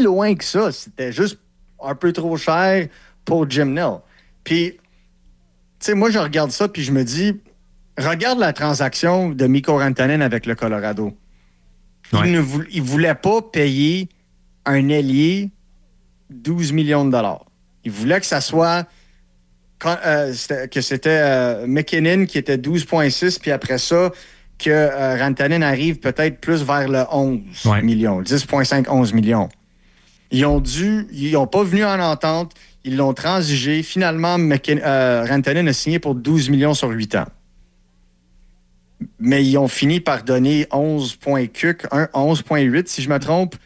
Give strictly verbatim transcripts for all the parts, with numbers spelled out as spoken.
loin que ça. C'était juste un peu trop cher pour Jim Nill. Puis, tu sais, moi, je regarde ça puis je me dis, regarde la transaction de Mikko Rantanen avec le Colorado. Ouais. Il ne voulait, il voulait pas payer un ailier douze millions de dollars. Il voulait que ça soit... Quand, euh, c'était, que c'était euh, McKinnon qui était douze virgule six, puis après ça, que euh, Rantanen arrive peut-être plus vers le onze ouais. millions, dix virgule cinq, onze millions. Ils ont dû, ils n'ont pas venu en entente, ils l'ont transigé. Finalement, McKin- euh, Rantanen a signé pour douze millions sur huit ans. Mais ils ont fini par donner onze virgule huit, si je me trompe,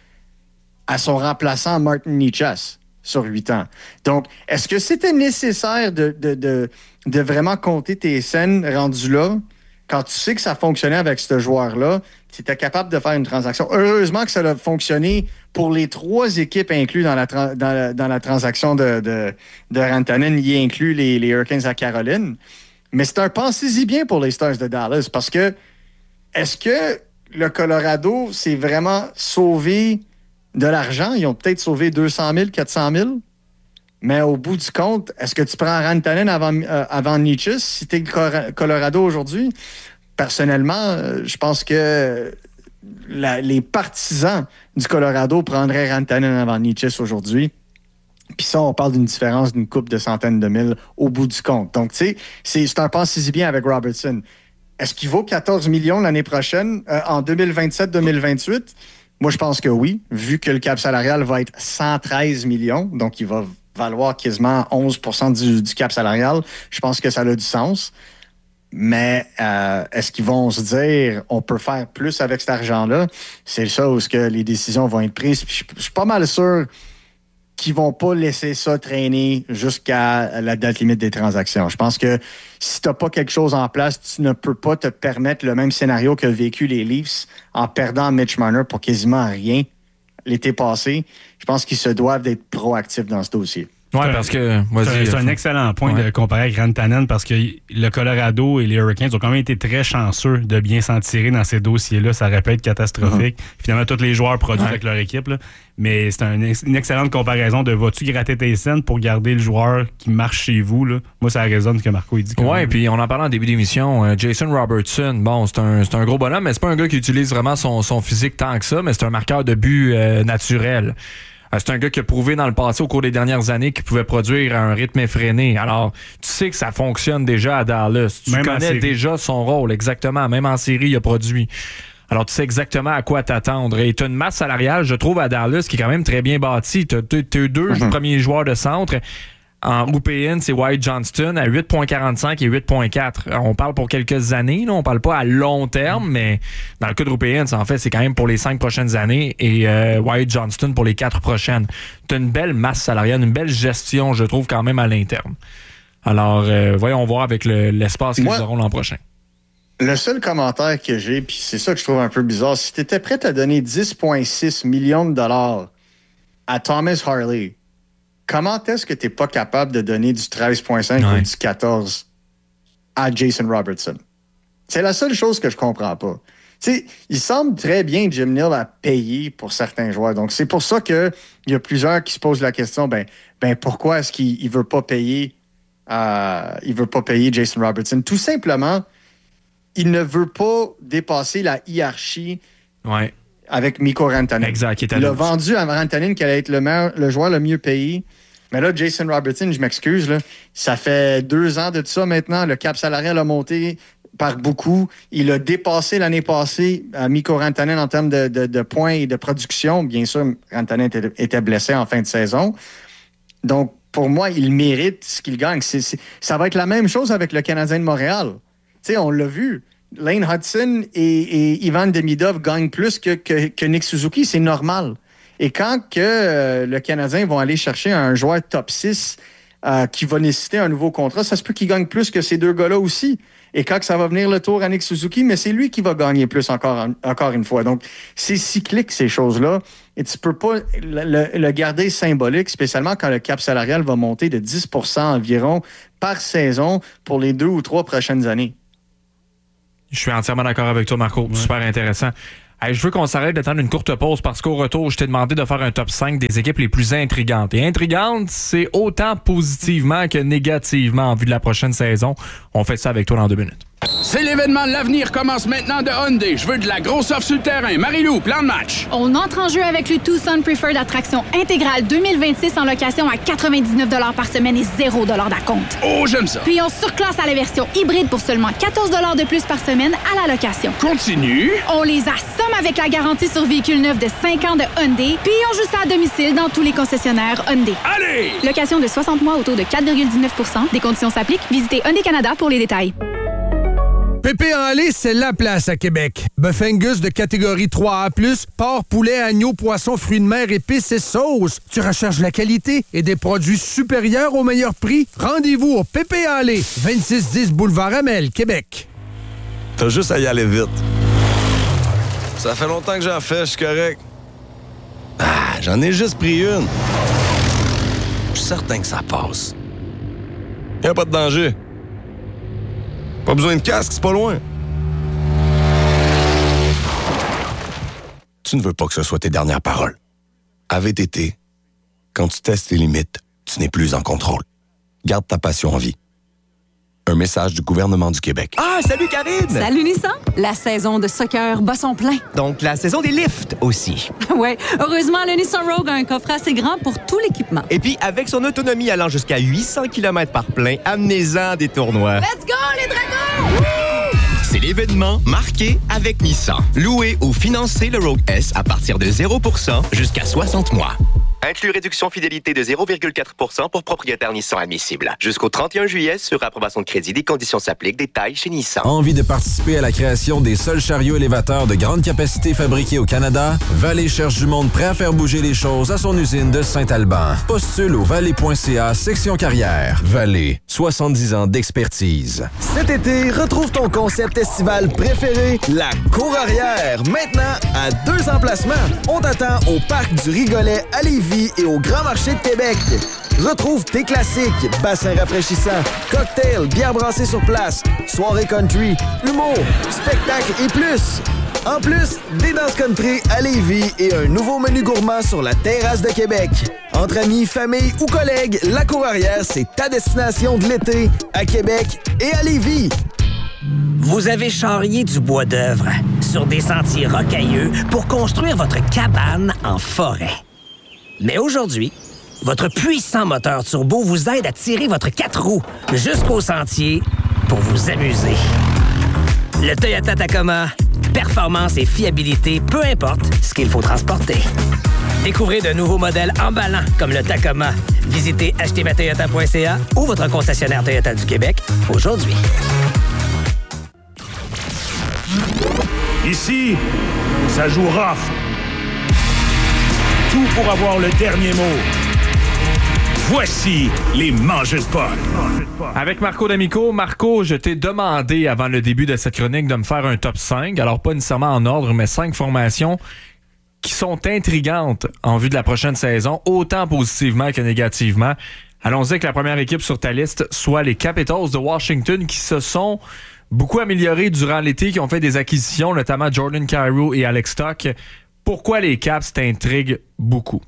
à son remplaçant Martin Necas. Sur huit ans. Donc, est-ce que c'était nécessaire de, de, de, de vraiment compter tes scènes rendues là, quand tu sais que ça fonctionnait avec ce joueur-là, tu étais capable de faire une transaction? Heureusement que ça a fonctionné pour les trois équipes incluses dans la, tra- dans la, dans la transaction de, de, de Rantanen. Il y inclut les, les Hurricanes à Caroline. Mais c'est un pensez-y bien pour les Stars de Dallas, parce que est-ce que le Colorado s'est vraiment sauvé de l'argent? Ils ont peut-être sauvé deux cent mille, quatre cent mille. Mais au bout du compte, est-ce que tu prends Rantanen avant, euh, avant Necas si tu es le Colorado aujourd'hui? Personnellement, euh, je pense que la, les partisans du Colorado prendraient Rantanen avant Necas aujourd'hui. Puis ça, on parle d'une différence d'une couple de centaines de mille au bout du compte. Donc, tu sais, c'est, c'est un pensez-y bien avec Robertson. Est-ce qu'il vaut quatorze millions l'année prochaine, euh, en deux mille vingt-sept deux mille vingt-huit? Moi, je pense que oui, vu que le cap salarial va être cent treize millions, donc il va valoir quasiment onze pour cent du, du cap salarial. Je pense que ça a du sens. Mais euh, est-ce qu'ils vont se dire on peut faire plus avec cet argent-là? C'est ça où que les décisions vont être prises. Puis je, je suis pas mal sûr qu'ils vont pas laisser ça traîner jusqu'à la date limite des transactions. Je pense que si tu n'as pas quelque chose en place, tu ne peux pas te permettre le même scénario que vécu les Leafs en perdant Mitch Marner pour quasiment rien l'été passé. Je pense qu'ils se doivent d'être proactifs dans ce dossier. Oui, parce que... C'est, c'est un excellent point ouais. de comparer avec Rantanen parce que le Colorado et les Hurricanes ont quand même été très chanceux de bien s'en tirer dans ces dossiers-là. Ça aurait pu être catastrophique. Mm-hmm. Finalement, tous les joueurs produisent ouais. avec leur équipe. Là. Mais c'est un, une excellente comparaison de vas-tu gratter tes scènes pour garder le joueur qui marche chez vous. Là. Moi, ça résonne ce que Marco il dit. Oui, puis on en parlait en début d'émission. Euh, Jason Robertson, bon, c'est un, c'est un gros bonhomme, mais c'est pas un gars qui utilise vraiment son, son physique tant que ça, mais c'est un marqueur de but euh, naturel. C'est un gars qui a prouvé dans le passé, au cours des dernières années, qu'il pouvait produire à un rythme effréné. Alors, tu sais que ça fonctionne déjà à Dallas. Tu même connais déjà son rôle, exactement. Même en série, il a produit. Alors, tu sais exactement à quoi t'attendre. Et tu as une masse salariale, je trouve, à Dallas, qui est quand même très bien bâtie. Tu as deux mm-hmm. premiers joueurs de centre. En Européenne, c'est Wyatt Johnston à huit virgule quarante-cinq et huit virgule quatre. On parle pour quelques années, là. On parle pas à long terme, mais dans le cas de Européenne, en fait, c'est quand même pour les cinq prochaines années et euh, Wyatt Johnston pour les quatre prochaines. Tu as une belle masse salariale, une belle gestion, je trouve, quand même à l'interne. Alors, euh, voyons voir avec le, l'espace qu'ils Moi, auront l'an prochain. Le seul commentaire que j'ai, puis c'est ça que je trouve un peu bizarre, si tu étais prêt à donner dix virgule six millions de dollars à Thomas Harley, comment est-ce que tu n'es pas capable de donner du treize virgule cinq ouais. ou du quatorze à Jason Robertson? C'est la seule chose que je comprends pas. Tu sais, il semble très bien, Jim Nill, à payer pour certains joueurs. Donc, c'est pour ça qu'il y a plusieurs qui se posent la question, ben, ben pourquoi est-ce qu'il ne veut pas payer euh, il veut pas payer Jason Robertson? Tout simplement, il ne veut pas dépasser la hiérarchie ouais. avec Mikko Rantanen. Exact. Il a vendu à Rantanen qui allait être le, meilleur, le joueur le mieux payé. Mais là, Jason Robertson, je m'excuse, là, ça fait deux ans de ça maintenant. Le cap salarial a monté par beaucoup. Il a dépassé l'année passée à Mikko Rantanen en termes de, de, de points et de production. Bien sûr, Rantanen était, était blessé en fin de saison. Donc, pour moi, il mérite ce qu'il gagne. C'est, c'est, ça va être la même chose avec le Canadien de Montréal. Tu sais, on l'a vu. Lane Hudson et, et Ivan Demidov gagnent plus que, que, que Nick Suzuki. C'est normal. Et quand que euh, le Canadien vont aller chercher un joueur top six euh, qui va nécessiter un nouveau contrat, ça se peut qu'il gagne plus que ces deux gars-là aussi. Et quand que ça va venir le tour à Nick Suzuki, mais c'est lui qui va gagner plus encore, encore une fois. Donc, c'est cyclique, ces choses-là. Et tu peux pas le, le, le garder symbolique, spécialement quand le cap salarial va monter de dix pour cent environ par saison pour les deux ou trois prochaines années. Je suis entièrement d'accord avec toi, Marco. Ouais. Super intéressant. Hey, je veux qu'on s'arrête de prendre une courte pause parce qu'au retour, je t'ai demandé de faire un top cinq des équipes les plus intrigantes. Et intrigantes, c'est autant positivement que négativement en vue de la prochaine saison. On fait ça avec toi dans deux minutes. C'est l'événement de l'avenir commence maintenant de Hyundai. Je veux de la grosse offre sur le terrain. Marie-Lou, plan de match. On entre en jeu avec le Tucson Preferred Attraction intégrale deux mille vingt-six en location à quatre-vingt-dix-neuf dollars par semaine et zéro dollars d'acompte. Oh, j'aime ça. Puis on surclasse à la version hybride pour seulement quatorze dollars de plus par semaine à la location. Continue. On les assomme avec la garantie sur véhicule neuf de cinq ans de Hyundai. Puis on joue ça à domicile dans tous les concessionnaires Hyundai. Allez! Location de soixante mois au taux de quatre virgule dix-neuf pour cent. Des conditions s'appliquent. Visitez Hyundai Canada pour les détails. Pépé en lait, c'est la place à Québec. Bœuf Angus de catégorie trois A plus, porc, poulet, agneau, poisson, fruits de mer, épices et sauces. Tu recherches la qualité et des produits supérieurs au meilleur prix? Rendez-vous au Pépé en lait, vingt-six dix Boulevard Amel, Québec. T'as juste à y aller vite. Ça fait longtemps que j'en fais, je suis correct. Ah, j'en ai juste pris une. Je suis certain que ça passe. Y'a pas de danger. Pas besoin de casque, c'est pas loin. Tu ne veux pas que ce soit tes dernières paroles. À V T T, quand tu testes tes limites, tu n'es plus en contrôle. Garde ta passion en vie. Un message du gouvernement du Québec. Ah, salut Karine! Salut Nissan! La saison de soccer bat son plein. Donc, la saison des lifts aussi. Ouais, heureusement, le Nissan Rogue a un coffre assez grand pour tout l'équipement. Et puis, avec son autonomie allant jusqu'à huit cents kilomètres par plein, amenez-en des tournois. Let's go, les dragons! C'est l'événement marqué avec Nissan. Louez ou financez le Rogue S à partir de zéro pour cent jusqu'à soixante mois. Inclus réduction fidélité de zéro virgule quatre pour cent pour propriétaire Nissan admissible. Jusqu'au trente et un juillet, sur approbation de crédit, des conditions s'appliquent. Détails chez Nissan. Envie de participer à la création des seuls chariots élévateurs de grande capacité fabriqués au Canada? Vallée cherche du monde prêt à faire bouger les choses à son usine de Saint-Alban. Postule au vallée point c a section carrière. Vallée, soixante-dix ans d'expertise. Cet été, retrouve ton concept estival préféré, la Cour Arrière. Maintenant, à deux emplacements. On t'attend au Parc du Rigolet à Lévis et au Grand Marché de Québec. Retrouve tes classiques, bassins rafraîchissants, cocktails, bières brassées sur place, soirée country, humour, spectacles et plus. En plus, des danses country à Lévis et un nouveau menu gourmand sur la terrasse de Québec. Entre amis, famille ou collègues, la Cour Arrière, c'est ta destination de l'été à Québec et à Lévis. Vous avez charrié du bois d'œuvre sur des sentiers rocailleux pour construire votre cabane en forêt. Mais aujourd'hui, votre puissant moteur turbo vous aide à tirer votre quatre roues jusqu'au sentier pour vous amuser. Le Toyota Tacoma, performance et fiabilité, peu importe ce qu'il faut transporter. Découvrez de nouveaux modèles emballants comme le Tacoma. Visitez acheter ma toyota point c a ou votre concessionnaire Toyota du Québec aujourd'hui. Ici, ça joue rough. Tout pour avoir le dernier mot. Voici les mangeurs de puck. Avec Marco D'Amico. Marco, je t'ai demandé avant le début de cette chronique de me faire un top cinq. Alors, pas nécessairement en ordre, mais cinq formations qui sont intrigantes en vue de la prochaine saison, autant positivement que négativement. Allons-y avec la première équipe sur ta liste, soit les Capitals de Washington, qui se sont beaucoup améliorés durant l'été, qui ont fait des acquisitions, notamment Jordan Kyrou et Alex Stock. Pourquoi les Caps t'intriguent beaucoup?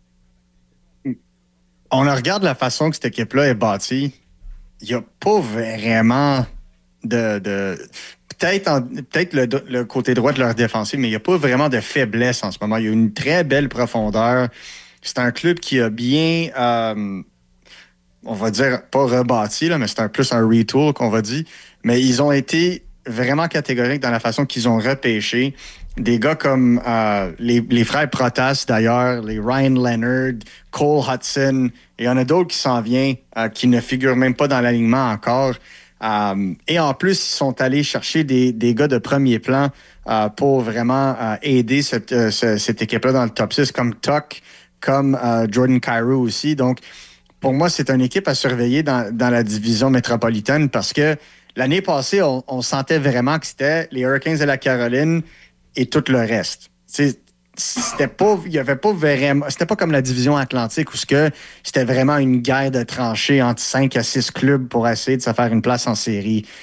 On regarde la façon que cette équipe-là est bâtie. Il n'y a pas vraiment de... de peut-être en, peut-être le, le côté droit de leur défensive, mais il n'y a pas vraiment de faiblesse en ce moment. Il y a une très belle profondeur. C'est un club qui a bien... Euh, on va dire, pas rebâti, là, mais c'est un plus un retool qu'on va dire. Mais ils ont été vraiment catégoriques dans la façon qu'ils ont repêché. Des gars comme euh, les, les frères Protas, d'ailleurs, les Ryan Leonard, Cole Hudson. Et il y en a d'autres qui s'en viennent, euh, qui ne figurent même pas dans l'alignement encore. Euh, et en plus, ils sont allés chercher des, des gars de premier plan euh, pour vraiment euh, aider cette, euh, ce, cette équipe-là dans le top six, comme Tuck, comme euh, Jordan Kyrou aussi. Donc, pour moi, c'est une équipe à surveiller dans, dans la division métropolitaine parce que l'année passée, on, on sentait vraiment que c'était les Hurricanes de la Caroline et tout le reste. C'est, c'était pas, il y avait pas vraiment, c'était pas comme la division Atlantique où c'était vraiment une guerre de tranchées entre cinq à six clubs pour essayer de se faire une place en série.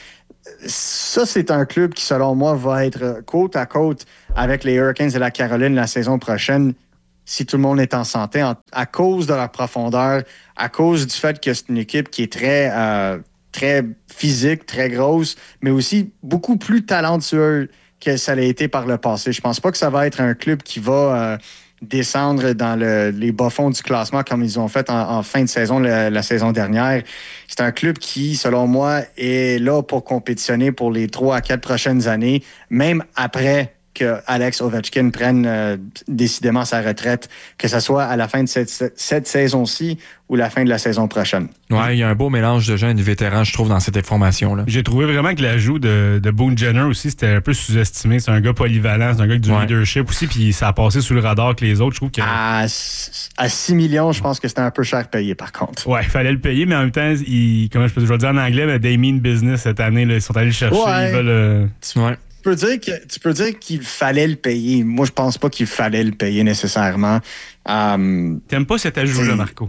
ça, c'est un club qui, selon moi, va être côte à côte avec les Hurricanes de la Caroline la saison prochaine, si tout le monde est en santé, en, à cause de leur profondeur, à cause du fait que c'est une équipe qui est très, euh, très physique, très grosse, mais aussi beaucoup plus talentueuse que ça l'a été par le passé. Je pense pas que ça va être un club qui va euh, descendre dans le, les bas-fonds du classement comme ils ont fait en, en fin de saison la, la saison dernière. C'est un club qui, selon moi, est là pour compétitionner pour les trois à quatre prochaines années, même après que Alex Ovechkin prenne euh, décidément sa retraite, que ce soit à la fin de cette, cette saison-ci ou la fin de la saison prochaine. Ouais, il y a un beau mélange de jeunes et de vétérans, je trouve, dans cette formation-là. J'ai trouvé vraiment que l'ajout de, de Boone Jenner aussi, c'était un peu sous-estimé. C'est un gars polyvalent, c'est un gars avec du ouais. leadership aussi, puis ça a passé sous le radar que les autres. Je trouve que... À, à six millions, je pense que c'était un peu cher payé, par contre. Ouais, il fallait le payer, mais en même temps, il, comment je peux je vais le dire en anglais, mais they mean business cette année. Là, ils sont allés le chercher. Ouais. Ils veulent... Euh... Ouais. Tu peux dire que tu peux dire qu'il fallait le payer. Moi, je pense pas qu'il fallait le payer nécessairement. Um, T'aimes pas cet ajout-là, Marco?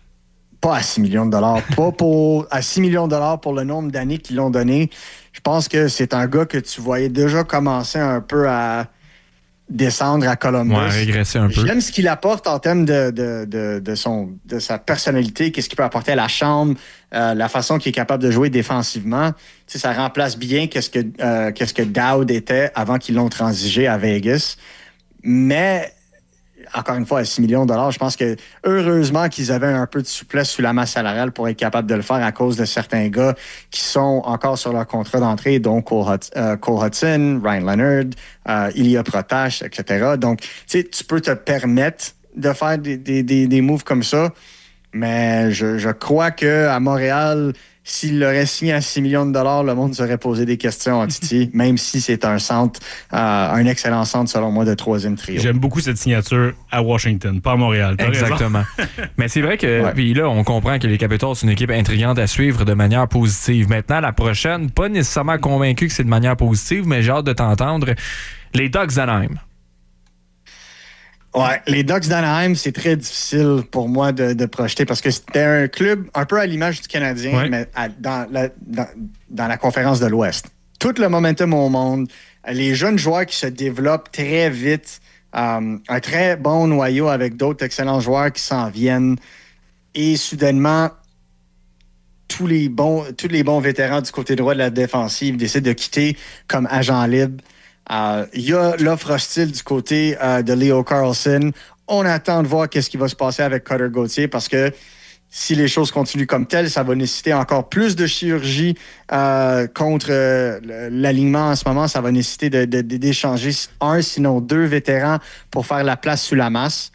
Pas à six millions de dollars. Pas pour à six millions de dollars pour le nombre d'années qu'ils l'ont donné. Je pense que c'est un gars que tu voyais déjà commencer un peu à descendre à Columbus. Ouais, régresser un peu. J'aime ce qu'il apporte en termes de, de, de, de, son, de sa personnalité, qu'est-ce qu'il peut apporter à la chambre, euh, la façon qu'il est capable de jouer défensivement. Tu sais, ça remplace bien qu'est-ce que, euh, qu'est-ce que Dowd était avant qu'ils l'ont transigé à Vegas. Mais, encore une fois, à six millions de dollars, je pense que heureusement qu'ils avaient un peu de souplesse sous la masse salariale pour être capable de le faire à cause de certains gars qui sont encore sur leur contrat d'entrée, dont Cole, Hut- euh, Cole Hudson, Ryan Leonard, euh, Ilya Protash, et cetera. Donc, tu sais, tu peux te permettre de faire des, des, des, des moves comme ça, mais je, je crois qu'à Montréal, s'il l'aurait signé à six millions de dollars, le monde serait posé des questions à Titi, même si c'est un centre, euh, un excellent centre, selon moi, de troisième trio. J'aime beaucoup cette signature à Washington, pas à Montréal. T'as Exactement. raison. Mais c'est vrai que, ouais. puis là, on comprend que les Capitals, c'est une équipe intrigante à suivre de manière positive. Maintenant, la prochaine, pas nécessairement convaincu que c'est de manière positive, mais j'ai hâte de t'entendre. Les Ducks d'Anaheim. Ouais, les Ducks d'Anaheim, c'est très difficile pour moi de, de projeter parce que c'était un club un peu à l'image du Canadien, ouais. mais à, dans, la, dans, dans la conférence de l'Ouest. Tout le momentum au monde, les jeunes joueurs qui se développent très vite, euh, un très bon noyau avec d'autres excellents joueurs qui s'en viennent et soudainement, tous les bons, tous les bons vétérans du côté droit de la défensive décident de quitter comme agent libre. Il euh, y a l'offre hostile du côté euh, de Leo Carlson. On attend de voir qu'est-ce qui va se passer avec Cutter Gauthier parce que si les choses continuent comme telles, ça va nécessiter encore plus de chirurgie euh, contre euh, l'alignement en ce moment. Ça va nécessiter de, de, de, d'échanger un, sinon deux vétérans pour faire la place sous la masse.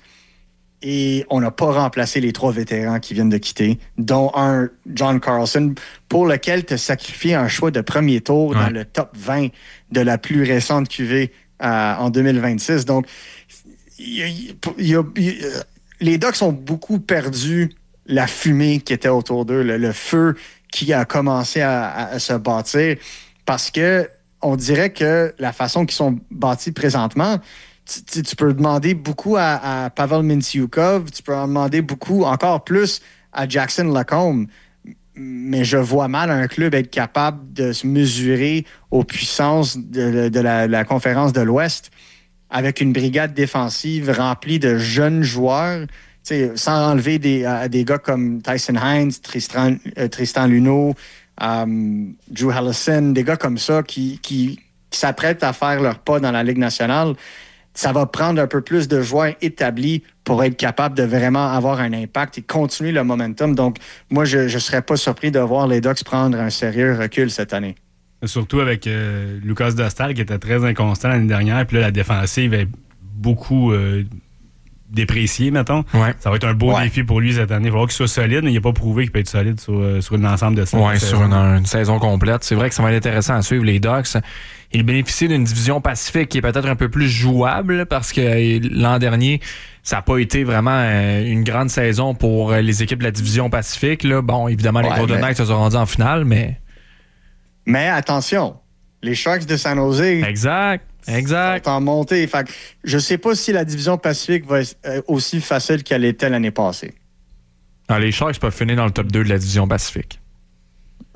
Et on n'a pas remplacé les trois vétérans qui viennent de quitter, dont un John Carlson, pour lequel tu as sacrifié un choix de premier tour ouais. dans le top vingt de la plus récente Q V euh, en deux mille vingt-six. Donc, y a, y a, y a, les Ducks ont beaucoup perdu la fumée qui était autour d'eux, le, le feu qui a commencé à, à, à se bâtir, parce que on dirait que la façon qu'ils sont bâtis présentement, Tu, tu peux demander beaucoup à, à Pavel Mintyukov, tu peux en demander beaucoup, encore plus, à Jackson Lacombe. Mais je vois mal un club être capable de se mesurer aux puissances de, de la, la conférence de l'Ouest avec une brigade défensive remplie de jeunes joueurs, sans enlever des, à des gars comme Tyson Hines, Tristan, euh, Tristan Luneau, um, Drew Helleson, des gars comme ça qui, qui, qui s'apprêtent à faire leur pas dans la Ligue nationale. Ça va prendre un peu plus de joueurs établis pour être capable de vraiment avoir un impact et continuer le momentum. Donc, moi, je ne serais pas surpris de voir les Ducks prendre un sérieux recul cette année. Surtout avec euh, Lucas Dostal qui était très inconstant l'année dernière. Puis là, la défensive est beaucoup euh, dépréciée, mettons. Ouais. Ça va être un beau ouais. défi pour lui cette année. Il va falloir qu'il soit solide, mais il n'a pas prouvé qu'il peut être solide sur, euh, sur l'ensemble de ça. Oui, sur une, une saison complète. C'est vrai que ça va être intéressant à suivre les Ducks. Ils bénéficient d'une division Pacifique qui est peut-être un peu plus jouable parce que l'an dernier, ça n'a pas été vraiment une grande saison pour les équipes de la division Pacifique. Là. Bon, évidemment, les ouais, Golden Knights se sont rendus en finale, mais... Mais attention, les Sharks de San Jose... Exact, exact. sont en montée. Fait que je ne sais pas si la division Pacifique va être aussi facile qu'elle était l'année passée. Alors, les Sharks peuvent finir dans le top deux de la division Pacifique.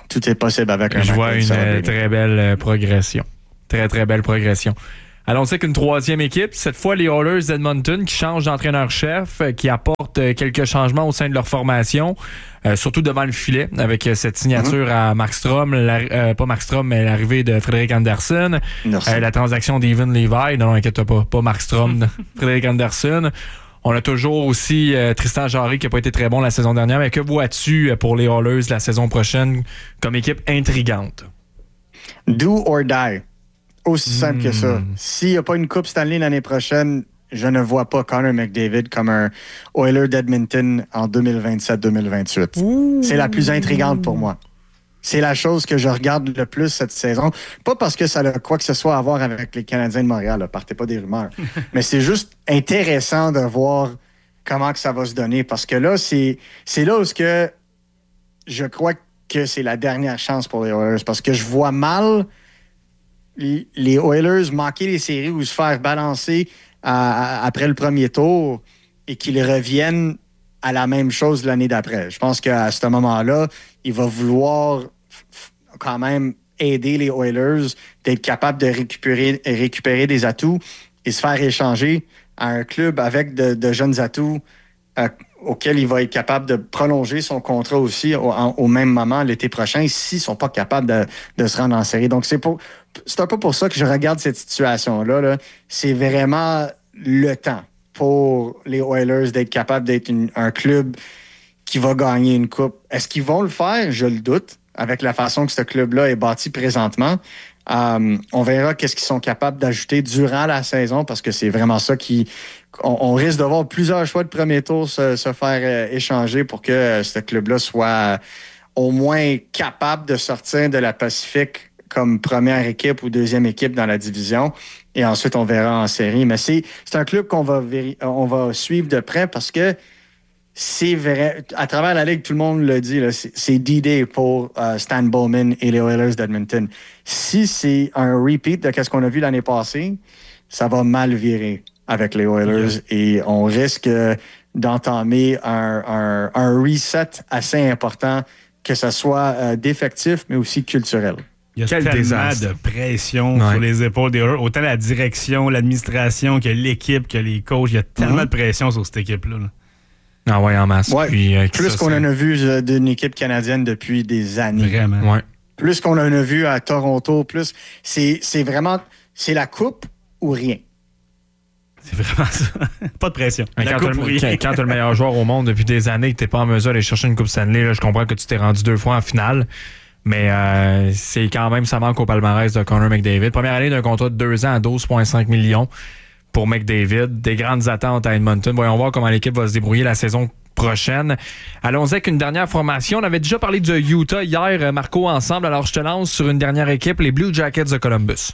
tout est possible avec un Je vois une euh, très belle euh, progression. Très, très belle progression. Allons-y avec une troisième équipe. Cette fois, les Oilers d'Edmonton qui changent d'entraîneur-chef, euh, qui apportent euh, quelques changements au sein de leur formation, euh, surtout devant le filet, avec euh, cette signature mm-hmm. à Markstrom, la, euh, pas Markstrom, mais l'arrivée de Frédéric Anderson, euh, la transaction d'Evan Levi. Non, non, inquiète pas, pas Markstrom, Frédéric Anderson. On a toujours aussi euh, Tristan Jarry qui n'a pas été très bon la saison dernière. Mais que vois-tu pour les Oilers la saison prochaine comme équipe intrigante? Do or die. Aussi simple mmh. que ça. S'il n'y a pas une Coupe Stanley l'année prochaine, je ne vois pas Connor McDavid comme un Oiler d'Edmonton en deux mille vingt-sept deux mille vingt-huit. Ouh. C'est la plus intrigante pour moi. C'est la chose que je regarde le plus cette saison. Pas parce que ça a quoi que ce soit à voir avec les Canadiens de Montréal. Là. Partez pas des rumeurs. Mais c'est juste intéressant de voir comment que ça va se donner. Parce que là, c'est, c'est là où ce que je crois que c'est la dernière chance pour les Oilers. Parce que je vois mal les Oilers manquer les séries ou se faire balancer à, à, après le premier tour et qu'ils reviennent à la même chose l'année d'après. Je pense qu'à ce moment-là, il va vouloir f- quand même aider les Oilers d'être capables de récupérer, récupérer des atouts et se faire échanger à un club avec de, de jeunes atouts euh, auquel il va être capable de prolonger son contrat aussi au, en, au même moment l'été prochain s'ils ne sont pas capables de, de se rendre en série. Donc, c'est, pour, c'est un peu pour ça que je regarde cette situation-là. Là. C'est vraiment le temps pour les Oilers d'être capables d'être une, un club qui va gagner une coupe. Est-ce qu'ils vont le faire? Je le doute, avec la façon que ce club-là est bâti présentement. Um, on verra qu'est-ce qu'ils sont capables d'ajouter durant la saison parce que c'est vraiment ça qui... On, on risque de voir plusieurs choix de premier tour se, se faire euh, échanger pour que euh, ce club-là soit euh, au moins capable de sortir de la Pacifique comme première équipe ou deuxième équipe dans la division. Et ensuite, on verra en série. Mais c'est, c'est un club qu'on va, véri- on va suivre de près parce que c'est vrai, à travers la Ligue, tout le monde le dit, là, c'est, c'est D-Day pour uh, Stan Bowman et les Oilers d'Edmonton. Si c'est un repeat de ce qu'on a vu l'année passée, ça va mal virer avec les Oilers yeah. et on risque d'entamer un, un, un reset assez important, que ce soit uh, d'effectif, mais aussi culturel. Il y a Quel tellement désastre. de pression ouais. sur les épaules des Oilers, autant la direction, l'administration, que l'équipe, que les coachs. Il y a tellement mm-hmm. de pression sur cette équipe-là. Là. Ah ouais, en masse. Ouais. Puis, euh, plus ça, qu'on c'est... en a vu euh, d'une équipe canadienne depuis des années. Vraiment. Ouais. Plus qu'on en a vu à Toronto, plus c'est, c'est vraiment c'est la coupe ou rien. C'est vraiment ça. Pas de pression. La quand tu as le meilleur joueur au monde depuis des années et que tu n'es pas en mesure d'aller chercher une Coupe Stanley, là, je comprends que tu t'es rendu deux fois en finale. Mais euh, c'est quand même, ça manque au palmarès de Connor McDavid. Première année d'un contrat de deux ans à douze virgule cinq millions pour McDavid. Des grandes attentes à Edmonton. Voyons voir comment l'équipe va se débrouiller la saison prochaine. Allons-y avec une dernière formation. On avait déjà parlé de Utah hier, Marco, ensemble. Alors, je te lance sur une dernière équipe, les Blue Jackets de Columbus.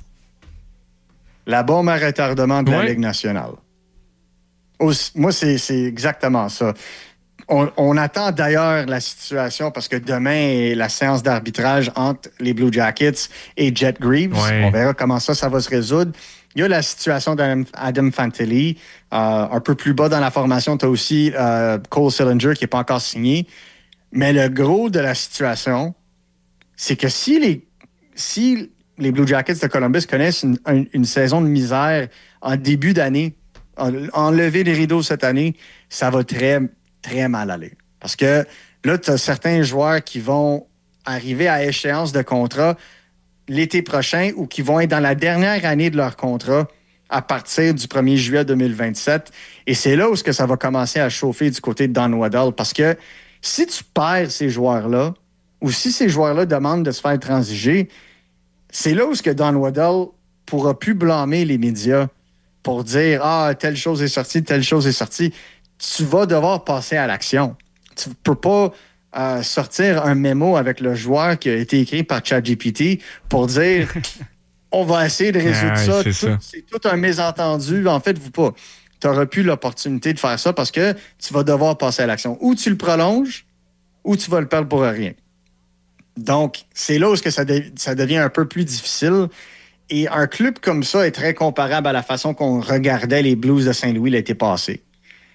La bombe à retardement de ouais. la Ligue nationale. Aussi, moi, c'est, c'est exactement ça. On, on attend d'ailleurs la situation parce que demain est la séance d'arbitrage entre les Blue Jackets et Jet Greaves. Ouais. On verra comment ça, ça va se résoudre. Il y a la situation d'Adam Adam Fantilli. Euh, un peu plus bas dans la formation, tu as aussi euh, Cole Sillinger qui n'est pas encore signé. Mais le gros de la situation, c'est que si les, si les Blue Jackets de Columbus connaissent une, une, une saison de misère en début d'année, enlever les rideaux cette année, ça va très, très mal aller. Parce que là, tu as certains joueurs qui vont arriver à échéance de contrat l'été prochain ou qui vont être dans la dernière année de leur contrat à partir du premier juillet deux mille vingt-sept. Et c'est là où ce que ça va commencer à chauffer du côté de Don Waddell. Parce que si tu perds ces joueurs-là ou si ces joueurs-là demandent de se faire transiger, c'est là où ce que Don Waddell pourra plus blâmer les médias pour dire « Ah, telle chose est sortie, telle chose est sortie ». Tu vas devoir passer à l'action. Tu ne peux pas euh, sortir un mémo avec le joueur qui a été écrit par ChatGPT pour dire « On va essayer de résoudre ah, ça. C'est, tout, ça. C'est tout un mésentendu. En fait, vous pas. Tu n'auras plus l'opportunité de faire ça parce que tu vas devoir passer à l'action. Ou tu le prolonges, ou tu vas le perdre pour rien. Donc, c'est là où ça, de, ça devient un peu plus difficile. Et un club comme ça est très comparable à la façon qu'on regardait les Blues de Saint-Louis l'été passé.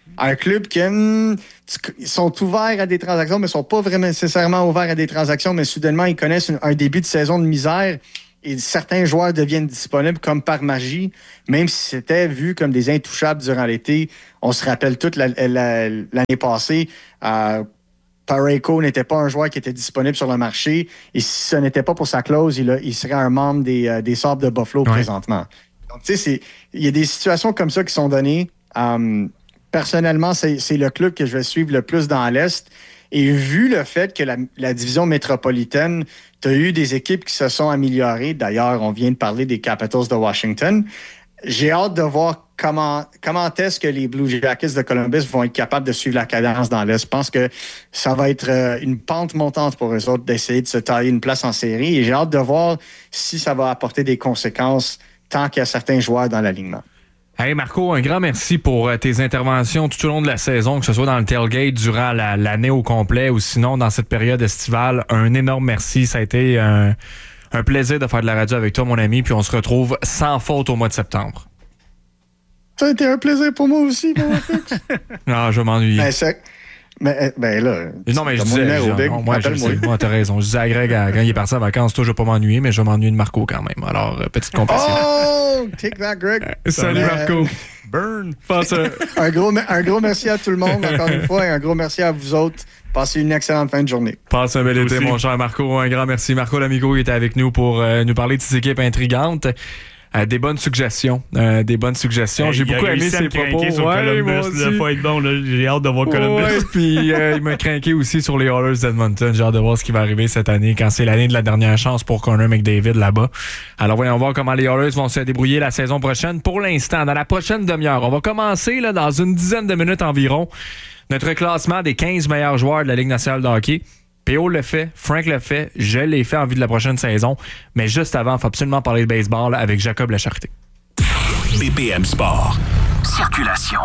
Un club qui hum, ils sont ouverts à des transactions, mais ne sont pas vraiment nécessairement ouverts à des transactions, mais soudainement, ils connaissent une, un début de saison de misère et certains joueurs deviennent disponibles comme par magie, même si c'était vu comme des intouchables durant l'été. On se rappelle toute la, la, l'année passée, euh, Parayko n'était pas un joueur qui était disponible sur le marché et si ce n'était pas pour sa clause, il, a, il serait un membre des, euh, des Sabres de Buffalo ouais. présentement. Donc, tu sais, il y a des situations comme ça qui sont données. Euh, personnellement, c'est, c'est le club que je vais suivre le plus dans l'Est. Et vu le fait que la, la division métropolitaine, tu as eu des équipes qui se sont améliorées. D'ailleurs, on vient de parler des Capitals de Washington. J'ai hâte de voir comment, comment est-ce que les Blue Jackets de Columbus vont être capables de suivre la cadence dans l'Est. Je pense que ça va être une pente montante pour eux autres d'essayer de se tailler une place en série. Et j'ai hâte de voir si ça va apporter des conséquences tant qu'il y a certains joueurs dans l'alignement. Hey Marco, un grand merci pour euh, tes interventions tout au long de la saison, que ce soit dans le tailgate durant la, l'année au complet ou sinon dans cette période estivale. Un énorme merci. Ça a été un, un plaisir de faire de la radio avec toi, mon ami, puis on se retrouve sans faute au mois de septembre. Ça a été un plaisir pour moi aussi, mon Fix. Non, je vais m'ennuyer. Ben, c'est... Ben, ben là, non, mais je disais, numéro, Big, non, moi, je sais, moi, t'as raison. Je disais à Greg, quand il est parti en vacances, toi, je vais pas m'ennuyer, mais je vais m'ennuyer de Marco quand même. Alors, petite compassion. Oh! Take that, Greg! Salut, Marco! Burn! un, gros, un gros merci à tout le monde, encore une fois, et un gros merci à vous autres. Passez une excellente fin de journée. Passe un bel été, mon cher Marco. Un grand merci. Marco Lamigo qui était avec nous pour euh, nous parler de ces équipes intrigantes. Euh, des bonnes suggestions. Euh, des bonnes suggestions. Euh, J'ai beaucoup aimé ses propos. Sur ouais, Columbus, là, faut être bon. Là. J'ai hâte de voir Columbus. Ouais, puis euh, il m'a craqué aussi sur les Oilers d'Edmonton. J'ai hâte de voir ce qui va arriver cette année quand c'est l'année de la dernière chance pour Connor McDavid là-bas. Alors voyons voir comment les Oilers vont se débrouiller la saison prochaine. Pour l'instant, dans la prochaine demi-heure, on va commencer là, dans une dizaine de minutes environ notre classement des quinze meilleurs joueurs de la Ligue nationale de hockey. P O le fait, Frank le fait, je l'ai fait en vue de la prochaine saison. Mais juste avant, il faut absolument parler de baseball avec Jacob Lacharité. B P M Sport. Circulation.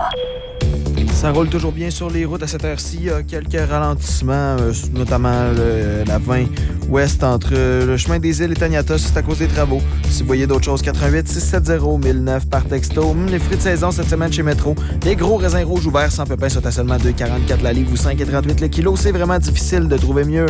Ça roule toujours bien sur les routes à cette heure-ci. Il y a quelques ralentissements, euh, notamment le, la vingt ouest entre euh, le chemin des îles et Taniata. C'est à cause des travaux. Si vous voyez d'autres choses, quatre un huit six sept zéro mille neuf par texto. Hum, les fruits de saison cette semaine chez Métro. Les gros raisins rouges ouverts sans pépins sont à seulement deux quarante-quatre la livre ou cinq trente-huit le kilo. C'est vraiment difficile de trouver mieux.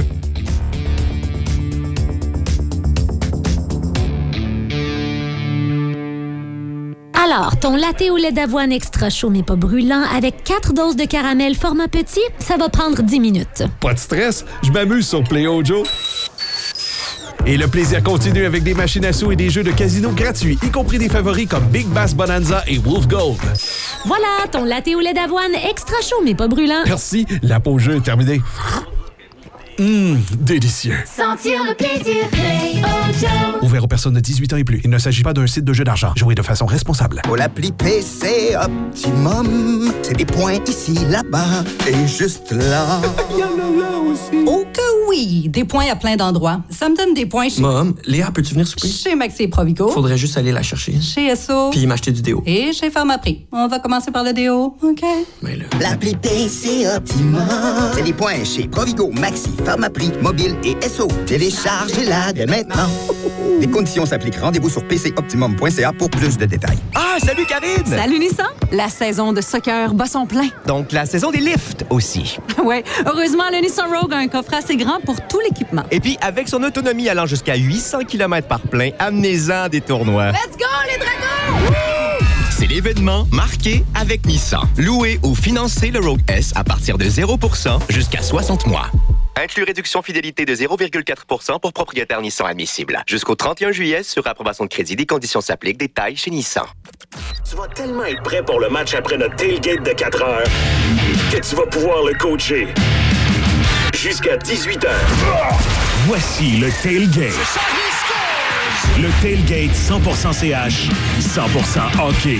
Alors, ton latte au lait d'avoine extra chaud mais pas brûlant avec quatre doses de caramel format petit, ça va prendre dix minutes. Pas de stress, je m'amuse sur Play-O Joe. Et le plaisir continue avec des machines à sous et des jeux de casino gratuits, y compris des favoris comme Big Bass Bonanza et Wolf Gold. Voilà, ton latte au lait d'avoine extra chaud mais pas brûlant. Merci, la pause jeu est terminée. Hum, délicieux. Sentir le plaisir, Play-O Joe. Ouvert aux personnes de dix-huit ans et plus. Il ne s'agit pas d'un site de jeu d'argent. Jouez de façon responsable. Pour l'appli P C Optimum, c'est des points ici, là-bas et juste là. Il y en a là aussi. Oh que oui, des points à plein d'endroits. Ça me donne des points chez... Mom, Léa, peux-tu venir souper? Chez Maxi et Provigo. Faudrait juste aller la chercher. Chez S O. Puis m'acheter du déo. Et chez Pharmaprix. On va commencer par le déo, OK? Mais là... L'appli P C Optimum, c'est des points chez Provigo, Maxi, Pharmaprix, Mobile et S O. Téléchargez-la dès maintenant. Les conditions s'appliquent. Rendez-vous sur p c optimum point c a pour plus de détails. Ah, salut Karine! Salut Nissan! La saison de soccer bat son plein. Donc, la saison des lifts aussi. Oui. Heureusement, le Nissan Rogue a un coffret assez grand pour tout l'équipement. Et puis, avec son autonomie allant jusqu'à huit cents kilomètres par plein, amenez-en des tournois. Let's go, les dragons! Woo! C'est l'événement marqué avec Nissan. Louez ou financez le Rogue S à partir de zéro pour cent jusqu'à soixante mois. Inclus réduction fidélité de zéro virgule quatre pour cent pour propriétaire Nissan admissible. Jusqu'au trente et un juillet, sur approbation de crédit, des conditions s'appliquent. Détails chez Nissan. Tu vas tellement être prêt pour le match après notre tailgate de quatre heures que tu vas pouvoir le coacher jusqu'à dix-huit heures. Voici le tailgate. Le tailgate cent pour cent C H, cent pour cent hockey.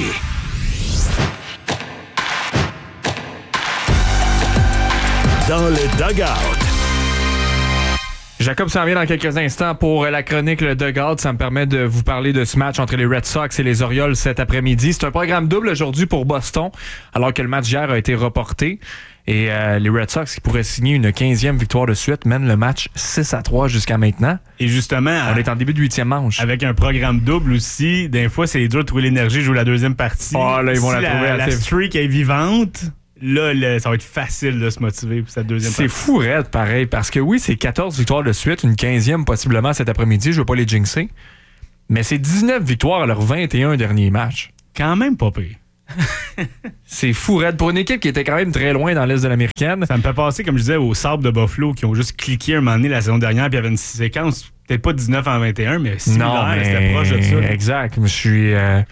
Dans le dugout. Jacob s'en vient dans quelques instants pour la chronique Le Dugout. Ça me permet de vous parler de ce match entre les Red Sox et les Orioles cet après-midi. C'est un programme double aujourd'hui pour Boston, alors que le match d'hier a été reporté. Et euh, les Red Sox, qui pourraient signer une quinzième victoire de suite, mènent le match six à trois jusqu'à maintenant. Et justement... On est en début de huitième manche. Avec un programme double aussi, des fois, c'est dur de trouver l'énergie de jouer la deuxième partie. Oh là, ils vont si la trouver la, assez... la streak est vivante... là, là, ça va être facile de se motiver pour cette deuxième C'est partie. fou, raide, pareil, parce que oui, c'est quatorze victoires de suite, une quinzième possiblement cet après-midi, je veux pas les jinxer, mais c'est dix-neuf victoires à leurs vingt et un derniers matchs. Quand même pas pire. C'est fou, raide, pour une équipe qui était quand même très loin dans l'Est de l'Américaine. Ça me fait penser, comme je disais, aux Sabres de Buffalo qui ont juste cliqué un moment donné la saison dernière, puis il y avait une séquence, peut-être pas dix-neuf en vingt et un, mais similaire, Non, mais c'était proche de ça. Là. Exact, je suis... Euh...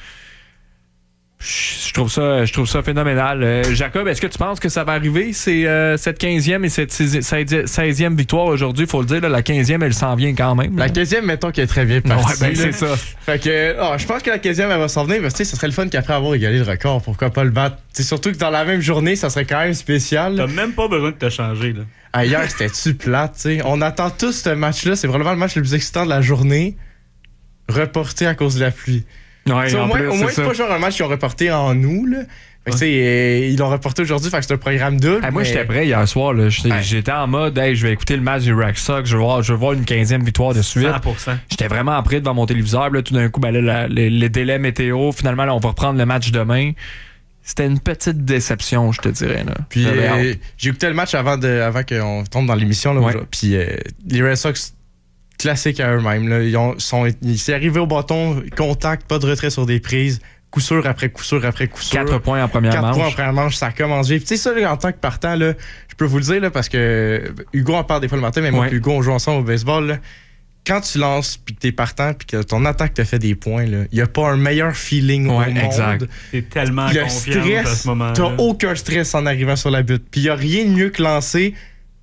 Je trouve ça, je trouve ça phénoménal. Euh, Jacob, est-ce que tu penses que ça va arriver, c'est, euh, cette quinzième et cette seizième victoire aujourd'hui? Il faut le dire, là, la quinzième, elle s'en vient quand même. Là. La quinzième, mettons qu'elle est très bien partie. Ouais, ben, c'est ça. Fait que, oh, je pense que la quinzième, elle va s'en venir, mais tu sais, ça serait le fun qu'après avoir égalé le record, pourquoi pas le battre? T'sais, surtout que dans la même journée, ça serait quand même spécial. T'as même pas besoin de te changer. Là. Ah, hier, c'était-tu plate, tu sais. On attend tous ce match-là, c'est vraiment le match le plus excitant de la journée, reporté à cause de la pluie. Ouais, au moins, plus, au moins c'est, c'est pas genre un match qu'ils ont reporté en août. Là. Fait que, ouais. euh, ils l'ont reporté aujourd'hui, fait que c'est un programme double. Hey, moi, mais... j'étais prêt hier soir. Là. J'étais, ouais. j'étais en mode, hey, je vais écouter le match du Red Sox, je veux voir, je veux voir une quinzième victoire de suite. cent pour cent. J'étais vraiment prêt devant mon téléviseur. Là, tout d'un coup, ben, là, la, les, les délais météo, finalement, là, on va reprendre le match demain. C'était une petite déception, je te dirais. Là. Puis euh, j'ai écouté le match avant, de, avant qu'on tombe dans l'émission. Là, ouais. Puis euh, les Red Sox, classiques à eux-mêmes. Là. Ils, ont, sont, ils sont arrivés au bâton, contact, pas de retrait sur des prises. Coup sûr après coup sûr après coup sûr. Quatre points en première Quatre manche. Quatre points en première manche, ça commence vite. Tu sais, ça, là, en tant que partant, là, je peux vous le dire, là, parce que Hugo en parle des fois le matin, mais moi et ouais. Hugo, on joue ensemble au baseball. Là. Quand tu lances, puis que t'es partant, puis que ton attaque te fait des points, il n'y a pas un meilleur feeling ouais, au monde. Exact. T'es tellement le confiant stress, à ce moment-là. T'as aucun stress en arrivant sur la butte. Puis il n'y a rien de mieux que lancer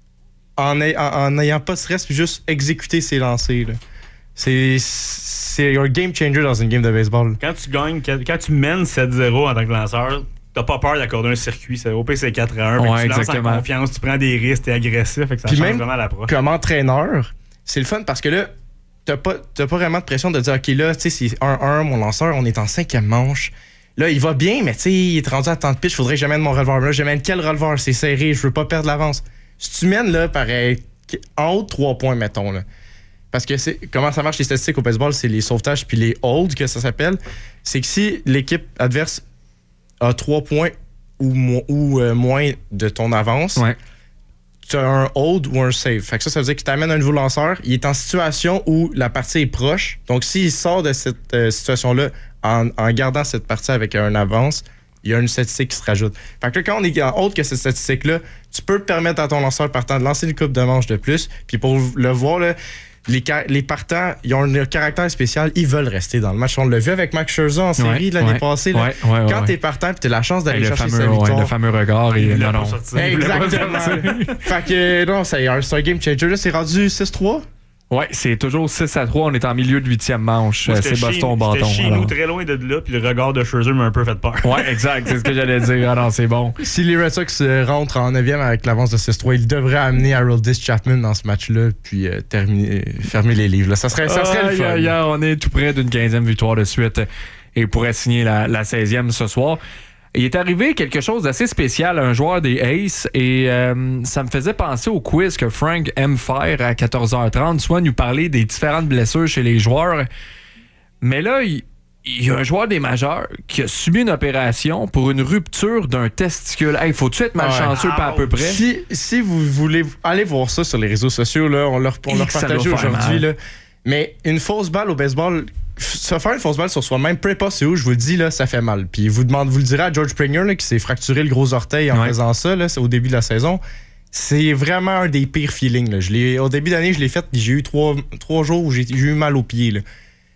en n'ayant pas de stress, puis juste exécuter ses lancers. Là. C'est, c'est un game changer dans une game de baseball. Quand tu gagnes, quand tu mènes sept zéro en tant que lanceur, t'as pas peur d'accorder un circuit. Au pire, c'est quatre à un. Ouais, tu exactement. lances en confiance, tu prends des risques, t'es agressif. Fait que ça Puis change même vraiment l'approche. Comme entraîneur, c'est le fun parce que là, t'as pas, t'as pas vraiment de pression de dire, OK, là, tu sais, c'est un un, mon lanceur, on est en cinquième manche. Là, il va bien, mais tu sais, il est rendu à tant de pitch, faudrait que j'amène mon releveur. Là, j'amène quel releveur? C'est serré, je veux pas perdre l'avance. Si tu mènes, là, pareil, en haut de trois points, mettons, là. Parce que c'est comment ça marche les statistiques au baseball, c'est les sauvetages puis les holds que ça s'appelle. C'est que si l'équipe adverse a trois points ou, mo- ou euh, moins de ton avance, ouais. tu as un hold ou un save. Fait que ça, ça veut dire que tu amènes un nouveau lanceur, il est en situation où la partie est proche. Donc s'il sort de cette euh, situation-là en, en gardant cette partie avec un avance, il y a une statistique qui se rajoute. Fait que là, quand on est en haute que cette statistique-là, tu peux te permettre à ton lanceur partant de lancer une coupe de manche de plus. Puis pour le voir, là, Les, car- les partants, ils ont un caractère spécial, ils veulent rester dans le match. On l'a vu avec Max Scherzer en série ouais, l'année ouais, passée. Là. Ouais, ouais, Quand ouais. t'es partant et t'as la chance d'aller chercher fameux, sa victoire. Ouais, le fameux regard. Et, non, non. Exactement. Fait que non, c'est un, c'est un game changer. Là, c'est rendu six trois. Ouais, c'est toujours six à trois. On est en milieu de huitième manche. Moi, c'est Boston-Bâton. C'était chez nous, très loin de là, puis le regard de Scherzer m'a un peu fait peur. Ouais, exact. C'est ce que j'allais dire. Ah non, c'est bon. Si les Red Sox rentrent en neuvième avec l'avance de six trois, ils devraient amener Aroldis Chapman dans ce match-là, puis euh, terminer, fermer les livres. Là. Ça serait, ça serait ah, le fun. Y a, y a, on est tout près d'une quinzième victoire de suite et pourrait signer la, la seizième ce soir. Il est arrivé quelque chose d'assez spécial à un joueur des Aces et euh, ça me faisait penser au quiz que Frank aime faire à quatorze heures trente, soit nous parler des différentes blessures chez les joueurs. Mais là, il, il y a un joueur des majeurs qui a subi une opération pour une rupture d'un testicule. Hey, faut-tu être malchanceux, ouais. Pas à peu près? Si, si vous voulez aller voir ça sur les réseaux sociaux, là, on leur, on leur partage aujourd'hui. Là. Mais une fausse balle au baseball... Se faire une fausse balle sur soi-même, peu importe c'est où, je vous le dis, là, ça fait mal. Puis vous, demande, vous le direz à George Springer là, qui s'est fracturé le gros orteil en ouais. faisant ça là, c'est au début de la saison. C'est vraiment un des pires feelings. Là. Je l'ai, au début d'année, je l'ai fait, j'ai eu trois, trois jours où j'ai, j'ai eu mal aux pieds. Là,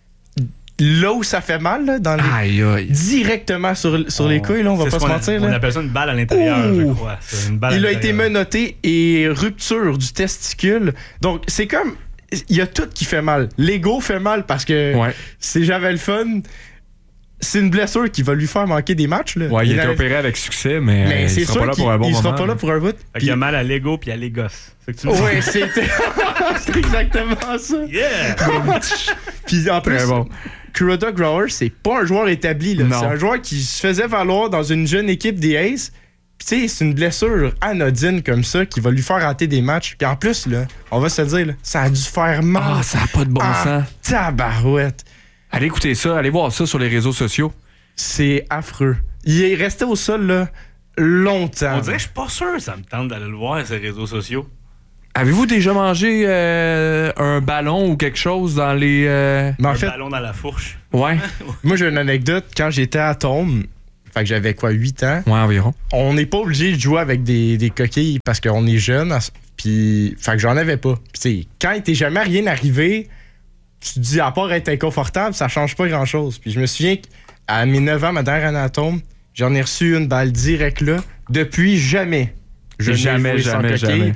là où ça fait mal, là, dans les, aïe, aïe. directement sur, sur oh. les couilles, là, on va pas se mentir. On là. appelle ça une balle à l'intérieur, Ouh. je crois. C'est une balle Il à a été menotté et rupture du testicule. Donc, c'est comme... Il y a tout qui fait mal. L'ego fait mal parce que ouais. c'est jamais le fun. C'est une blessure qui va lui faire manquer des matchs. Là. Ouais, il, il a été a... opéré avec succès, mais, mais il c'est sera sûr pas là qu'il pour un bon il moment. sera pas là pour un bout. Puis... Il a mal à l'ego puis à l'égos. C'est que tu ouais, c'est... c'est exactement ça. Yeah! Puis en plus, bon. Kuroda Grower, c'est pas un joueur établi. Là. C'est un joueur qui se faisait valoir dans une jeune équipe des Aces. Tu sais, c'est une blessure anodine comme ça qui va lui faire rater des matchs. Puis en plus, là, on va se le dire, là, ça a dû faire mal. Ah, ça n'a pas de bon ah, sens. Tabarouette. Allez écouter ça, allez voir ça sur les réseaux sociaux. C'est affreux. Il est resté au sol, là, longtemps. On dirait que je suis pas sûr, ça me tente d'aller le voir, ces réseaux sociaux. Avez-vous déjà mangé euh, un ballon ou quelque chose dans les... Euh... Un fait, ballon dans la fourche. Ouais. Moi, j'ai une anecdote. Quand j'étais à Tôme, fait que j'avais quoi, huit ans? Ouais, environ. On n'est pas obligé de jouer avec des, des coquilles parce qu'on est jeune. Puis, fait que j'en avais pas. Puis, tu sais, quand il t'est jamais rien arrivé, tu te dis, à part être inconfortable, ça change pas grand-chose. Puis, je me souviens qu'à mes neuf ans, ma dernière année à Tôme, j'en ai reçu une balle directe là. Depuis, jamais. Je jamais, jamais, jamais.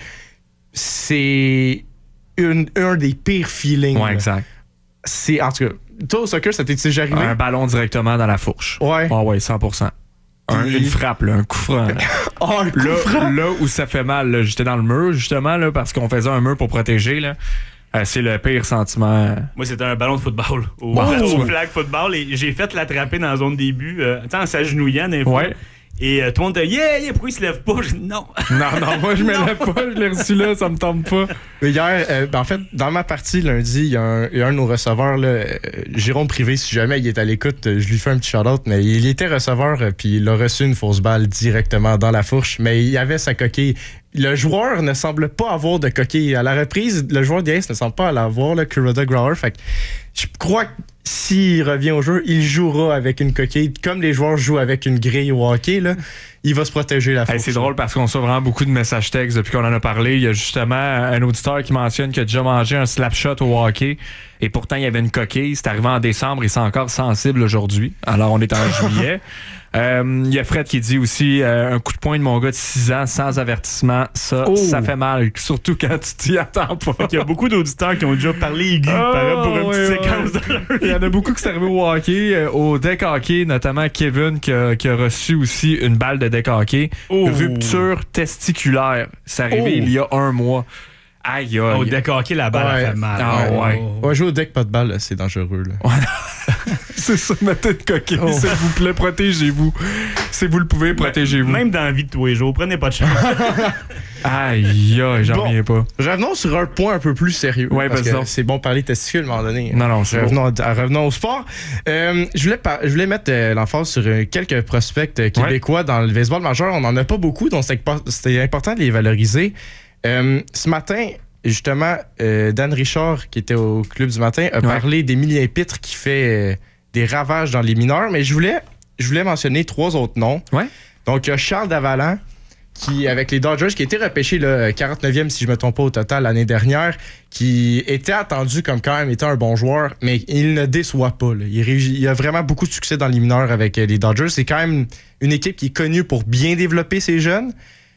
C'est une, un des pires feelings. Ouais, exact. C'est, en tout cas, toi au soccer, ça t'est déjà arrivé? Un ballon directement dans la fourche. Ouais. Ah ouais, cent pour cent. Un, une frappe, là, un coup franc. Là. Oh, un coup là, franc? Là où ça fait mal, là, j'étais dans le mur, justement, là, parce qu'on faisait un mur pour protéger. Là. Euh, c'est le pire sentiment. Moi, c'était un ballon de football. Au, Wow. au flag football. Et j'ai fait l'attraper dans la zone début, euh, en s'agenouillant des fois. Ouais. Et euh, tout le monde dit yeah, yeah, pourquoi il se lève pas? Je dis non. Non, non, moi je me lève pas, je l'ai reçu là, ça me tombe pas. Mais hier, euh, ben en fait, dans ma partie lundi, il y, y a un de nos receveurs, là, euh, Jérôme Privé, si jamais il est à l'écoute, euh, je lui fais un petit shout-out, mais il était receveur, euh, puis il a reçu une fausse balle directement dans la fourche, mais il avait sa coquille. Le joueur ne semble pas avoir de coquille. À la reprise, le joueur d'I A S ne semble pas l'avoir, le Kuroda Grauer. Fait que je crois que s'il revient au jeu, il jouera avec une coquille. Comme les joueurs jouent avec une grille au hockey, là, il va se protéger la fourche. Hey, c'est drôle parce qu'on reçoit vraiment beaucoup de messages textes depuis qu'on en a parlé. Il y a justement un auditeur qui mentionne qu'il a déjà mangé un slap shot au hockey et pourtant il y avait une coquille. C'est arrivé en décembre et c'est encore sensible aujourd'hui. Alors on est en juillet. Euh, il y a Fred qui dit aussi euh, un coup de poing de mon gars de six ans sans avertissement, ça, oh. ça fait mal, surtout quand tu t'y attends pas. Il y a beaucoup d'auditeurs qui ont déjà parlé aigu oh, pour une ouais, petite ouais. séquence de leur Il y en a beaucoup qui sont arrivés au hockey, euh, au deck hockey, notamment Kevin qui a, qui a reçu aussi une balle de deck hockey. Oh. Rupture testiculaire. C'est arrivé oh. il y a un mois. Aïe, aïe. Au deck hockey, la balle ouais. a fait mal. Ah, ouais. ouais. ouais. Jouer au deck, pas de balle, là, c'est dangereux. Là. C'est ça, ma tête coquille. Oh. S'il vous plaît, protégez-vous. Si vous le pouvez, protégez-vous. Même dans la vie de tous les jours, prenez pas de chance. Aïe, aïe, j'en bon, reviens pas. Revenons sur un point un peu plus sérieux. Ouais, parce que donc. c'est bon de parler testicules à un moment donné. Non, non, c'est revenons, à, revenons au sport. Euh, je, voulais par, je voulais mettre euh, l'emphase sur euh, quelques prospects euh, québécois ouais. dans le baseball majeur. On n'en a pas beaucoup, donc c'était, c'était important de les valoriser. Euh, ce matin, justement, euh, Dan Richard, qui était au Club du matin, a ouais. parlé d'Emilien Pitre qui fait euh, des ravages dans les mineurs, mais je voulais, je voulais mentionner trois autres noms. Ouais. Donc, il y a Charles Davalant, qui, avec les Dodgers, qui a été repêché le quarante-neuvième, si je ne me trompe pas, au total l'année dernière, qui était attendu comme quand même étant un bon joueur, mais il ne déçoit pas. Là. Il, réussit, il a vraiment beaucoup de succès dans les mineurs avec les Dodgers. C'est quand même une équipe qui est connue pour bien développer ses jeunes.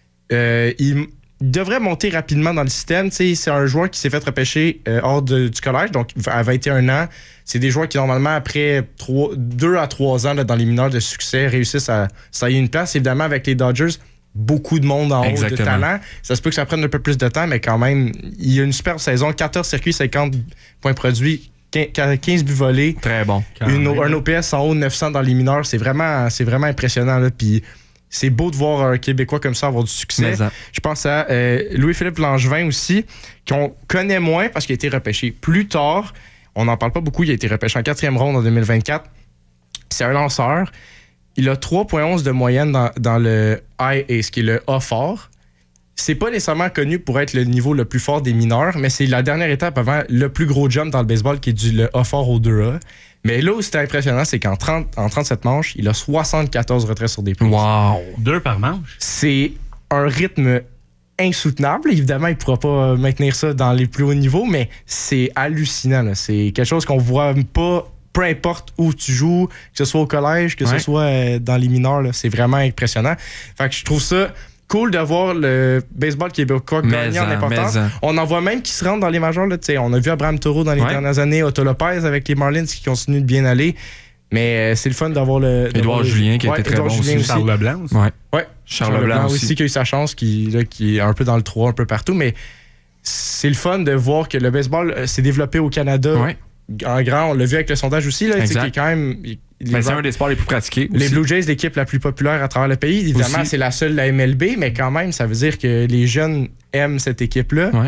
Euh, il Il devrait monter rapidement dans le système. T'sais, c'est un joueur qui s'est fait repêcher euh, hors de, du collège, donc à vingt et un ans. C'est des joueurs qui, normalement, après deux à trois ans là, dans les mineurs de succès, réussissent à saillir une place. Évidemment, avec les Dodgers, beaucoup de monde en haut de talent. Ça se peut que ça prenne un peu plus de temps, mais quand même, il y a une superbe saison. quatorze circuits, cinquante points produits, quinze buts volés. Très bon. Une, un O P S en haut de neuf cents dans les mineurs. C'est vraiment, c'est vraiment impressionnant. Là. Puis, c'est beau de voir un Québécois comme ça avoir du succès. Je pense à euh, Louis-Philippe Langevin aussi, qu'on connaît moins parce qu'il a été repêché plus tard. On n'en parle pas beaucoup. Il a été repêché en quatrième ronde en deux mille vingt-quatre. C'est un lanceur. Il a trois virgule onze de moyenne dans, dans le I A, ce qui est le A fort. C'est pas nécessairement connu pour être le niveau le plus fort des mineurs, mais c'est la dernière étape avant le plus gros jump dans le baseball qui est du le A fort au deux A. Mais là où c'était impressionnant, c'est qu'en trente, en trente-sept manches, il a soixante-quatorze retraits sur des prises. Wow! Deux par manche? C'est un rythme insoutenable. Évidemment, il ne pourra pas maintenir ça dans les plus hauts niveaux, mais c'est hallucinant. Là. C'est quelque chose qu'on ne voit pas, peu importe où tu joues, que ce soit au collège, que ouais. ce soit dans les mineurs. Là. C'est vraiment impressionnant. Fait que je trouve ça cool de voir le baseball québécois gagner en importance. On en voit même qui se rendent dans les majors. Là, on a vu Abraham Taureau dans les ouais. dernières années, Otto Lopez avec les Marlins qui continuent de bien aller. Mais euh, c'est le fun d'avoir le... Édouard Julien qui ouais, était très Édouard bon Julien aussi. Charles Leblanc aussi. Ouais. Ouais. Charles, Charles Leblanc aussi. aussi qui a eu sa chance, qui, là, qui est un peu dans le trois, un peu partout. Mais c'est le fun de voir que le baseball euh, s'est développé au Canada ouais. en grand. On l'a vu avec le sondage aussi. Là, qui est quand même... Mais c'est un des sports les plus pratiqués aussi. Les Blue Jays, l'équipe la plus populaire à travers le pays. Évidemment, aussi. C'est la seule de la M L B, mais quand même, ça veut dire que les jeunes aiment cette équipe-là. Ouais.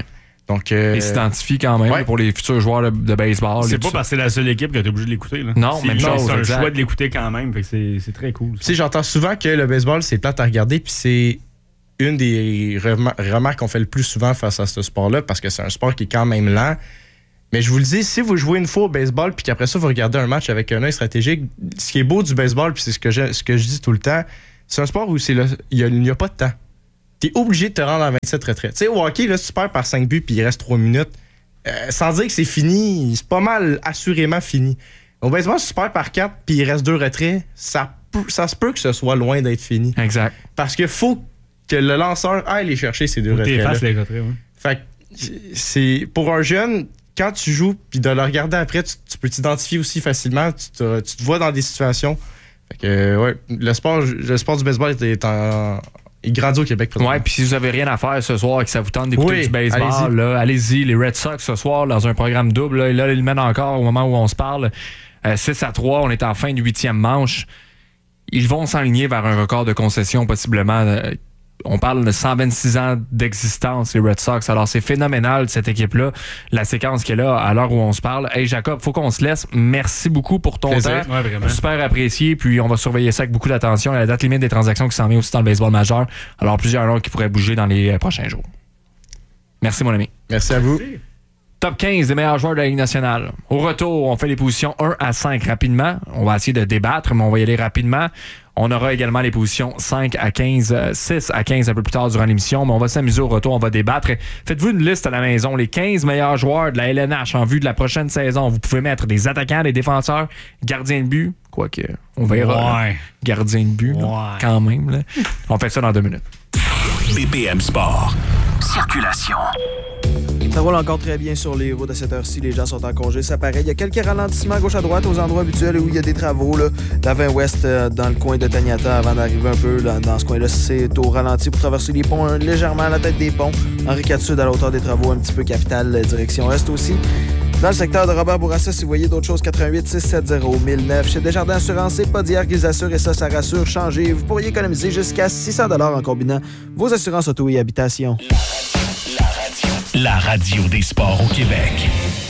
Donc, euh, ils s'identifient quand même ouais. pour les futurs joueurs de, de baseball. C'est pas parce que c'est la seule équipe que tu es obligé de l'écouter. Là. Non, c'est, même chose. C'est un exact. choix de l'écouter quand même. Fait que c'est, c'est très cool. Tu sais, j'entends souvent que le baseball, c'est plate à regarder, puis c'est une des remar- remarques qu'on fait le plus souvent face à ce sport-là, parce que c'est un sport qui est quand même lent. Mais je vous le dis, si vous jouez une fois au baseball, puis qu'après ça, vous regardez un match avec un œil stratégique, ce qui est beau du baseball, puis c'est ce que, je, ce que je dis tout le temps, c'est un sport où c'est le, il n'y a, a pas de temps. Tu es obligé de te rendre à vingt-sept retraites. Tu sais, au hockey, là, si tu perds par cinq buts, puis il reste trois minutes, euh, sans dire que c'est fini, c'est pas mal assurément fini. Au baseball, si tu perds par quatre, puis il reste deux retraits, ça, ça se peut que ce soit loin d'être fini. Exact. Parce qu'il faut que le lanceur aille les chercher, ces deux retraits. T'effaces les retraits, oui. Fait que c'est pour un jeune, quand tu joues, puis de le regarder après, tu, tu peux t'identifier aussi facilement. Tu te, tu te vois dans des situations. Fait que, ouais, le sport, le sport du baseball est, en, est grandi au Québec. Ouais, puis si vous avez rien à faire ce soir et que ça vous tente d'écouter oui, du baseball, allez-y. Là, allez-y. Les Red Sox ce soir, dans un programme double, là, et là, ils mènent encore au moment où on se parle. Euh, six à trois, on est en fin de huitième manche. Ils vont s'enligner vers un record de concession, possiblement. Euh, On parle de cent vingt-six ans d'existence, les Red Sox. Alors, c'est phénoménal, cette équipe-là, la séquence qui est là à l'heure où on se parle. Hey, Jacob, faut qu'on se laisse. Merci beaucoup pour ton Plaisir. temps. Ouais, vraiment. Super apprécié. Puis, on va surveiller ça avec beaucoup d'attention. Il y a la date limite des transactions qui s'en vient aussi dans le baseball majeur. Alors, plusieurs noms qui pourraient bouger dans les prochains jours. Merci, mon ami. Merci à vous. Merci. Top quinze des meilleurs joueurs de la Ligue nationale. Au retour, on fait les positions un à cinq rapidement. On va essayer de débattre, mais on va y aller rapidement. On aura également les positions cinq à quinze, six à quinze un peu plus tard durant l'émission, mais on va s'amuser au retour, on va débattre. Faites-vous une liste à la maison, les quinze meilleurs joueurs de la L N H en vue de la prochaine saison. Vous pouvez mettre des attaquants, des défenseurs, gardiens de but, quoique on verra. Ouais. Gardien de but, ouais. là, quand même. Là. On fait ça dans deux minutes. B P M Sport. Circulation. Ça roule encore très bien sur les routes à cette heure-ci. Les gens sont en congé, ça paraît. Il y a quelques ralentissements gauche à droite aux endroits habituels où il y a des travaux. Là. La vingt ouest euh, dans le coin de Taniata avant d'arriver un peu là, dans ce coin-là. C'est au ralenti pour traverser les ponts, hein, légèrement à la tête des ponts. Henri quatre Sud à la hauteur des travaux, un petit peu capitale, euh, direction est aussi. Dans le secteur de Robert Bourassa, si vous voyez d'autres choses, quatre-vingt-huit six cent soixante mille neuf. Chez Desjardins Assurance, c'est pas d'hier qu'ils assurent et ça, ça rassure. Changez. Vous pourriez économiser jusqu'à six cents dollars en combinant vos assurances auto et habitation. La radio des sports au Québec.